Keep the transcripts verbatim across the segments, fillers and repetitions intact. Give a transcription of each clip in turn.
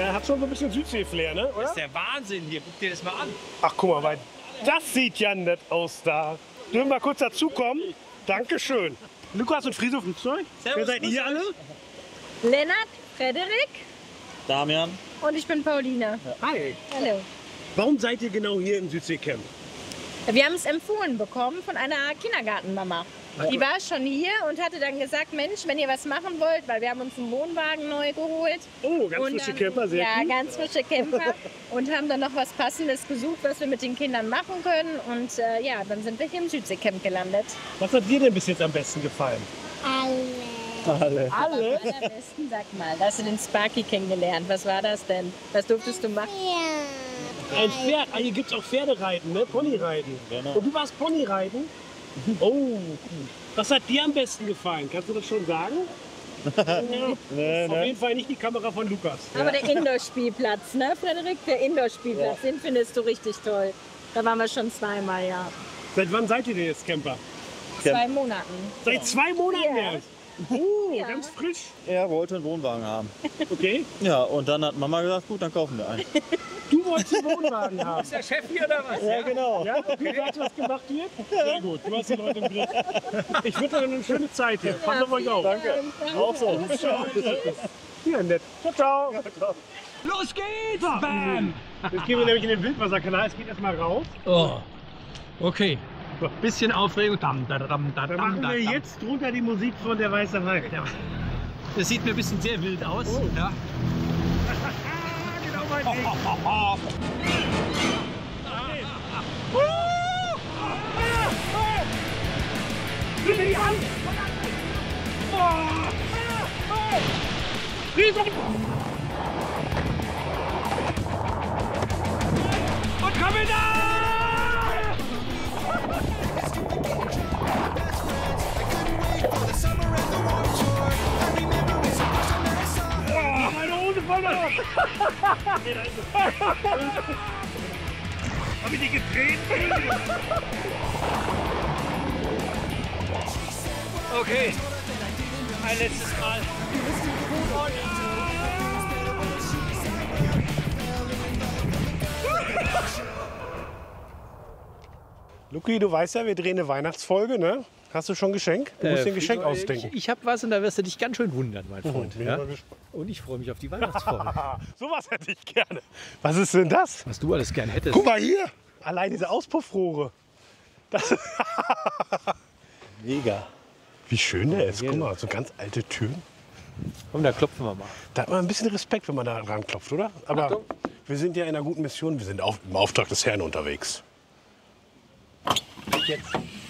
Ja, hat schon so ein bisschen Südsee-Flair, ne? Oder? Das ist der Wahnsinn hier. Guck dir das mal an. Ach, guck mal, weil das sieht ja nett aus da. Dürfen wir mal kurz dazukommen? Dankeschön. Lukas und Friso Flugzeug. Wer seid ihr alle? Lennart, Frederik Damian. und ich bin Pauline. Hi. Hallo. Warum seid ihr genau hier im Südseecamp? Wir haben es empfohlen bekommen von einer Kindergartenmama. Die war schon hier und hatte dann gesagt, Mensch, wenn ihr was machen wollt, weil wir haben uns einen Wohnwagen neu geholt. Oh, ganz Und frische dann- Camper, sehr Ja, gut. ganz frische Camper. Und haben dann noch was Passendes gesucht, was wir mit den Kindern machen können. Und äh, ja, dann sind wir hier im Südseecamp gelandet. Was hat dir denn bis jetzt am besten gefallen? Alle. Alle. Am allerbesten, sag mal, da hast du den Sparky kennengelernt. Was war das denn? Was durftest du machen? Ein Pferd. Ah, hier gibt es auch Pferdereiten, ne? Ponyreiten. Genau. Und du warst Ponyreiten? Oh, was hat dir am besten gefallen? Kannst du das schon sagen? Ja. Nee, Auf jeden Fall nicht die Kamera von Lukas. Aber der Indoor-Spielplatz, ne, Frederik? Der Indoor-Spielplatz, den findest du richtig toll. Da waren wir schon zweimal, ja. Seit wann seid ihr denn jetzt Camper? Zwei Monaten. Seit zwei Monaten Ja. erst. Oh, Ja. ganz frisch. Er wollte einen Wohnwagen haben. Okay. Ja, und dann hat Mama gesagt, gut, dann kaufen wir einen. Du wolltest einen Wohnwagen haben. Ist der Chef hier oder was? Ja, genau. Ja, okay, weißt du, was gemacht wird? Sehr gut, du hast die Leute im Griff. Ich wünsche euch eine schöne Zeit hier. Passt auf euch auf. Danke. Auch so. Hier, nett. Ciao, ciao. Los geht's! Bam! Jetzt gehen wir nämlich in den Wildwasserkanal. Es geht erstmal raus. Oh. Okay. Bisschen Aufregung. Dam, da, dam, da, Dann dam, machen da, wir dam. jetzt drunter die Musik von der Weiße Hai. Das sieht mir ein bisschen sehr wild aus. Oh. Ja. Genau mein Weg. Nimm mir die Hand! Riesen! Und komm da! Oh, meine Hose voll ab! Hab ich dich gedreht? Okay. Ein letztes Mal. Luki, du weißt ja, wir drehen eine Weihnachtsfolge, ne? Hast du schon Geschenk? Du musst dir ein Geschenk ausdenken. Ich, ich habe was und da wirst du dich ganz schön wundern, mein Freund. bin Ja? mal gespannt. Und ich freue mich auf die Weihnachtsfolge. Sowas hätte ich gerne. Was ist denn das? Was du alles gern hättest. Guck mal hier! Allein diese Auspuffrohre. Das Mega. Wie schön der ist. Guck mal, so ganz alte Türen. Komm, da klopfen wir mal. Da hat man ein bisschen Respekt, wenn man da ranklopft, oder? Aber Achtung. wir sind ja in einer guten Mission. Wir sind auf, im Auftrag des Herrn unterwegs. Jetzt.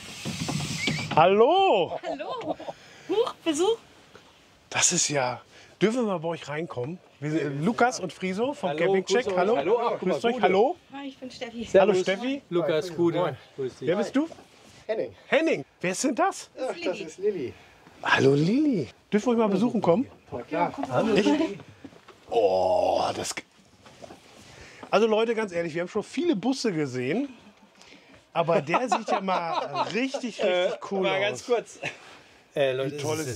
Hallo! Hallo. Huch, Besuch. Das ist ja... Dürfen wir mal bei euch reinkommen? Wir sind, Lukas und Friso vom Hallo, Campingcheck. grüß euch. Hallo. Hallo, ach, guck mal, Grüßt euch. Gude. Hallo. Hi, ich bin Steffi. Hallo Steffi. Lukas, Gude. Grüß dich. Wer bist du? Henning. Henning. Wer ist denn das? Ach, das ist Lilly. Hallo Lili. Dürfen wir euch mal besuchen kommen? Na klar. Ich? Oh, das... Also Leute, ganz ehrlich, wir haben schon viele Busse gesehen. Aber der sieht ja mal richtig, richtig cool Mal aus. ganz kurz. Äh, Leute, Wie toll das ist